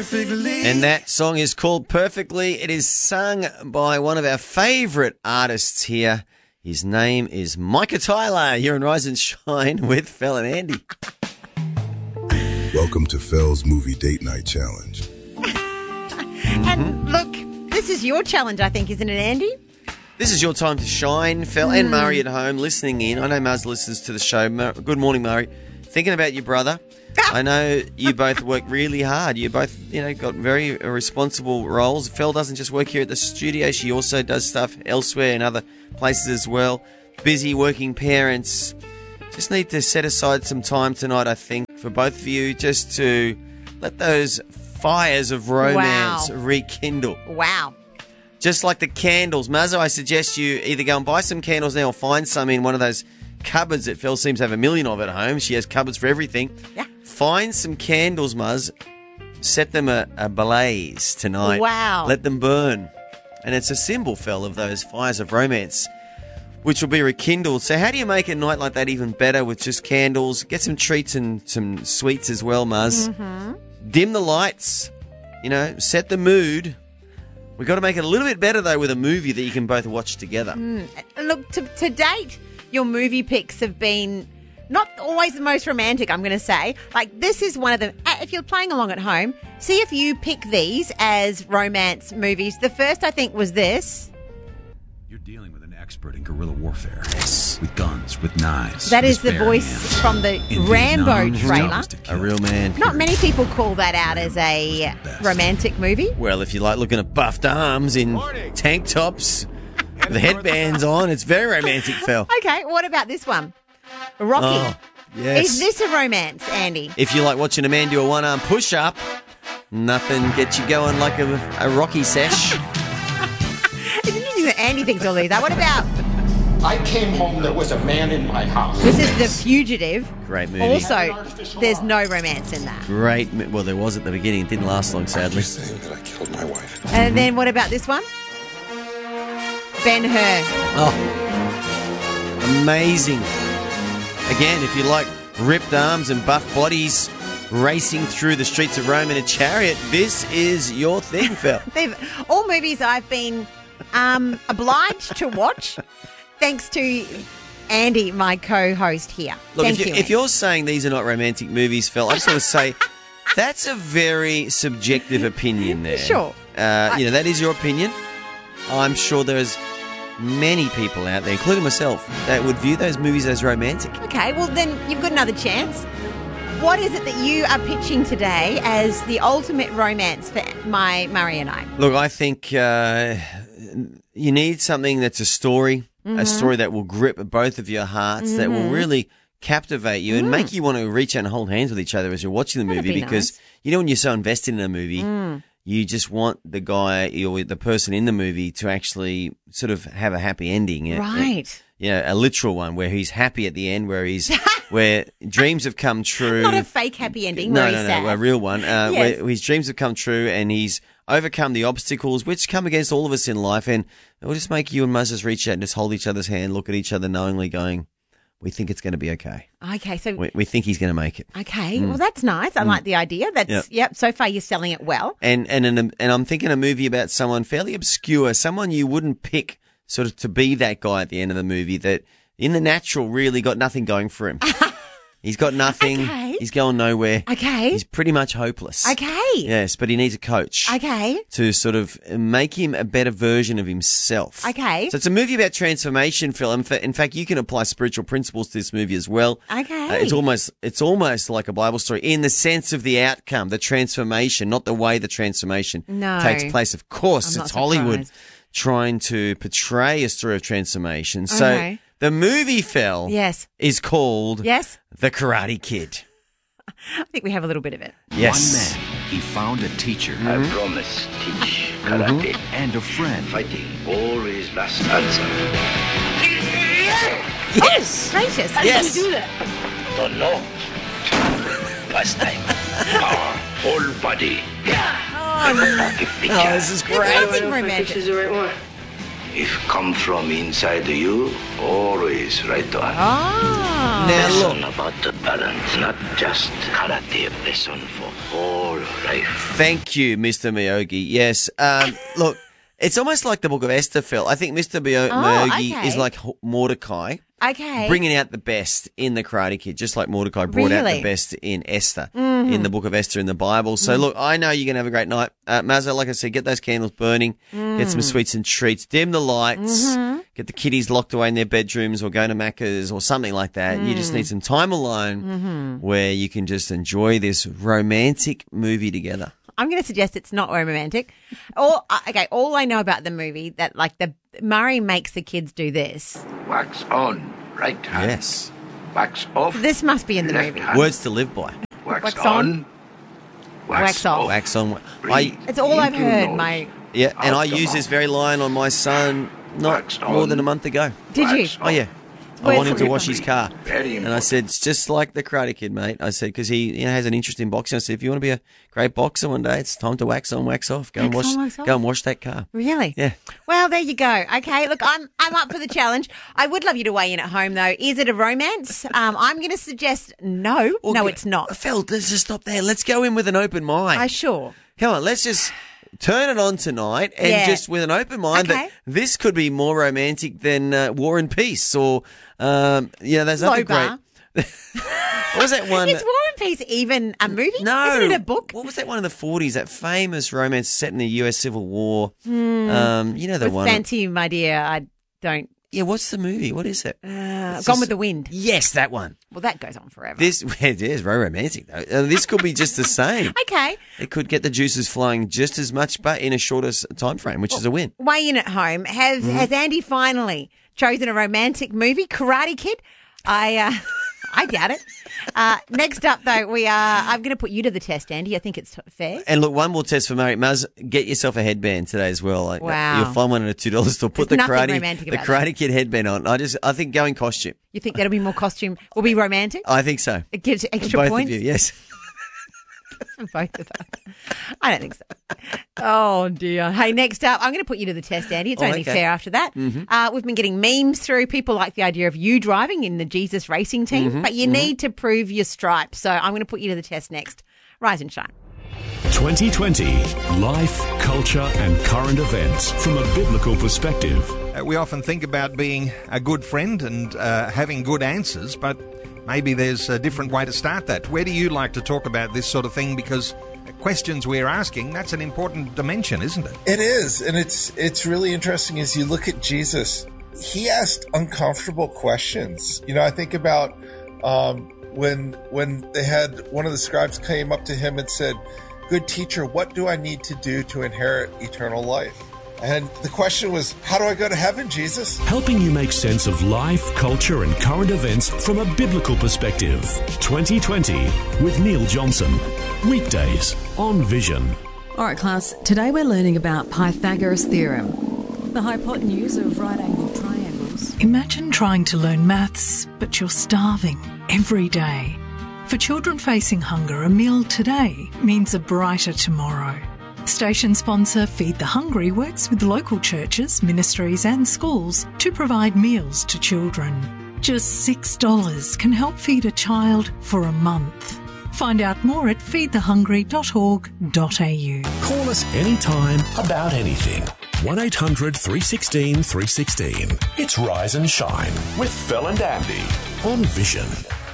perfectly. And that song is called Perfectly. It is sung by one of our favourite artists here. His name is Micah Tyler. You're on Rise and Shine with Phil and Andy. Welcome to Phil's Movie Date Night Challenge. And look, this is your challenge, I think, isn't it, Andy? This is your time to shine, Phil, and Murray at home listening in. I know Muzz listens to the show. Good morning, Murray. Thinking about your brother. I know you both work really hard. You both, got very responsible roles. Phil doesn't just work here at the studio. She also does stuff elsewhere in other places as well. Busy working parents. Just need to set aside some time tonight, I think, for both of you just to let those fires of romance rekindle. Wow. Just like the candles. Muzzo, I suggest you either go and buy some candles now or find some in one of those cupboards that Phil seems to have a million of at home. She has cupboards for everything. Yeah. Find some candles, Muzz. Set them ablaze tonight. Wow. Let them burn. And it's a symbol, Phil, of those fires of romance, which will be rekindled. So how do you make a night like that even better with just candles? Get some treats and some sweets as well, Muzz. Mm-hmm. Dim the lights. Set the mood. We've got to make it a little bit better, though, with a movie that you can both watch together. Look, to date, your movie picks have been not always the most romantic, I'm going to say. Like, this is one of them. If you're playing along at home, see if you pick these as romance movies. The first, I think, was this. You're dealing with an expert in guerrilla warfare. Yes. With guns, with knives. That is with the bare voice hands. from the In Rambo Vietnam, his job trailer. was to kill. A real man. Not many people call that out as a romantic movie. Well, if you like looking at buffed arms in tank tops, the headbands on, it's very romantic, Phil. Okay, what about this one? Rocky. Oh, yes. Is this a romance, Andy? If you like watching a man do a one-arm push-up, nothing gets you going like a Rocky sesh. It's interesting that Andy thinks all these are. What about I came home, there was a man in my house. this is The Fugitive. Great movie. Also, there's no romance in that. Great. Well, there was at the beginning. It didn't last long, sadly. Saying that I killed my wife. And then what about this one? Ben-Hur. Oh, amazing. Again, if you like ripped arms and buff bodies racing through the streets of Rome in a chariot, this is your thing, Phil. All movies I've been obliged to watch thanks to Andy, my co-host here. Look, Thank you. if you're saying these are not romantic movies, Phil, I just want to say that's a very subjective opinion there. Sure. That is your opinion. I'm sure there's many people out there, including myself, that would view those movies as romantic. Okay, well then you've got another chance. What is it that you are pitching today as the ultimate romance for my Murray and I? Look, I think you need something that's a story that will grip both of your hearts, that will really captivate you and make you want to reach out and hold hands with each other as you're watching the movie. be Because when you're so invested in a movie, you just want the guy or the person in the movie to actually sort of have a happy ending. Right. A literal one where he's happy at the end, where dreams have come true. Not a fake happy ending. No, where he's sad. a real one. Yes. Where his dreams have come true and he's overcome the obstacles which come against all of us in life, and it will just make you and Moses reach out and just hold each other's hand, look at each other knowingly, going, "We think it's going to be okay. Okay, so We think he's going to make it." okay, well that's nice. I like the idea. That's yep. So far you're selling it well. And I'm thinking a movie about someone fairly obscure, someone you wouldn't pick sort of to be that guy at the end of the movie that in the natural really got nothing going for him. He's got nothing. Okay. He's going nowhere. Okay. He's pretty much hopeless. Okay. Yes, but he needs a coach. Okay. To sort of make him a better version of himself. Okay. So it's a movie about transformation, Phil. In fact, you can apply spiritual principles to this movie as well. Okay. It's almost like a Bible story in the sense of the outcome, the transformation, not the way the transformation takes place. Of course, I'm not it's Hollywood surprised. trying to portray a story of transformation. So Okay. the movie, Phil, Yes. is called Yes. The Karate Kid. I think we have a little bit of it. Yes. One man, he found a teacher I promise teach karate. and a friend. Fighting always last answer. Yes. Gracious. Yes. How did you do that? Don't know. Last time. Power, whole body. Oh, this is great. Nothing romantic. If come from inside you, always right on. Oh. Now Lesson look, about the balance, not just karate lesson for whole life. Thank you, Mr. Miyogi. Yes. Look, it's almost like the Book of Esther, Phil. I think Mr. Miyogi okay. is like Mordecai. Okay. Bringing out the best in the Karate Kid, just like Mordecai brought out Really? the best in Esther, in the Book of Esther in the Bible. So, look, I know you're going to have a great night. Mazza, like I said, get those candles burning, get some sweets and treats, dim the lights, get the kiddies locked away in their bedrooms or go to Macca's or something like that. You just need some time alone where you can just enjoy this romantic movie together. I'm going to suggest it's not romantic. All I know about the movie that Murray makes the kids do this. Wax on, right hand. Yes. Wax off. This must be in the left movie. hand. Words to live by. Wax on, on. wax off. Wax on. Breathe It's all I've in your heard, nose. mate. Yeah, and Out I the used this mouth. very line on my son not Wax more on. than a month ago. Did you? Wax Oh, yeah. I Where's want him the to wash his car. Very And I said, it's just like the Karate Kid, mate. I said, because he has an interest in boxing. I said, if you want to be a great boxer one day, it's time to wax on, wax off. Go Wax on, wax off? and wash that car. Really? Yeah. Well, there you go. Okay, look, I'm up for the challenge. I would love you to weigh in at home, though. Is it a romance? I'm going to suggest no. Well, No, it's not. Phil, let's just stop there. Let's go in with an open mind. Sure. Come on, let's just turn it on tonight and Yeah. just with an open mind Okay. that this could be more romantic than War and Peace or, there's other Lobar. great. What was that one? Is War and Peace even a movie? No. Isn't it a book? What was that one in the 40s? That famous romance set in the US Civil War. You know the With one. Fancy My Dear, I don't. Yeah, what's the movie? What is it? Gone with the Wind. Yes, that one. Well, that goes on forever. This it is very romantic though. This could be just the same. Okay. It could get the juices flowing just as much, but in a shorter time frame, which is a win. Weigh in at home. Has Andy finally chosen a romantic movie? Karate Kid? I doubt it. Next up, though, I'm going to put you to the test, Andy. I think it's fair. And look, one more test for Mary. Maz, get yourself a headband today as well. Like, Wow. You'll find one at a $2 store. Put There's the nothing Karate romantic about Karate Kid headband on. I think go in costume. You think that'll be more costume? Will be romantic? I think so. It gives extra Both points of you, yes. for both of us. I don't think so. Oh, dear. Hey, next up, I'm going to put you to the test, Andy. It's only okay. fair after that. We've been getting memes through. People like the idea of you driving in the Jesus racing team, but you need to prove your stripes. So I'm going to put you to the test next. Rise and shine. 2020 Life, Culture and Current Events from a biblical perspective. We often think about being a good friend and having good answers, but maybe there's a different way to start that. Where do you like to talk about this sort of thing? Because questions we're asking, that's an important dimension, isn't it? It is, and it's really interesting as you look at Jesus. He asked uncomfortable questions. You know, I think about when they had one of the scribes came up to him and said, "Good teacher, what do I need to do to inherit eternal life?" And the question was, how do I go to heaven, Jesus? Helping you make sense of life, culture and current events from a biblical perspective. 2020 with Neil Johnson. Weekdays on Vision. All right, class, today we're learning about Pythagoras' theorem, the hypotenuse of right-angled triangles. Imagine trying to learn maths, but you're starving every day. For children facing hunger, a meal today means a brighter tomorrow. Station sponsor Feed the Hungry works with local churches, ministries and schools to provide meals to children. Just $6 can help feed a child for a month. Find out more at feedthehungry.org.au. Call us anytime about anything. 1-800-316-316. It's Rise and Shine with Phil and Andy on Vision.